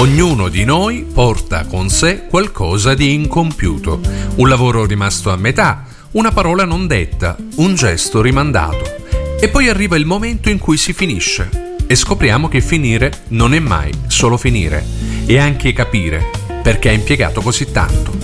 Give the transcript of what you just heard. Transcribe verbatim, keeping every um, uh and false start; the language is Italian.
Ognuno di noi porta con sé qualcosa di incompiuto, un lavoro rimasto a metà, una parola non detta, un gesto rimandato. E poi arriva il momento in cui si finisce e scopriamo che finire non è mai solo finire, e anche capire perché ha impiegato così tanto.